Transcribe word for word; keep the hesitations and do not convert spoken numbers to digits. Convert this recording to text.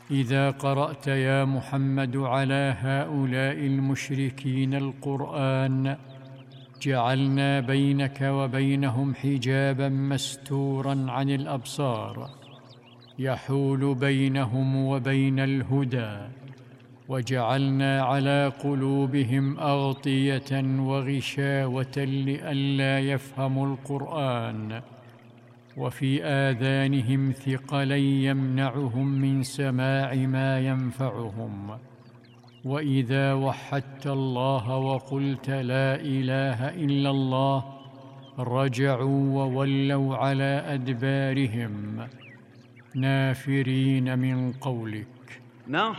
إذا قرأت يا محمد على هؤلاء المشركين القرآن جعلنا بينك وبينهم حجابا مستورا عن الأبصار يحول بينهم وبين الهدى، وجعلنا على قلوبهم أغطية وغشاوة لئلا يفهموا القرآن، وفي آذانهم ثقلا يمنعهم من سماع ما ينفعهم. وإذا وحدت الله وقلت لا إله إلا الله رجعوا وولوا على أدبارهم نافرين من قولك.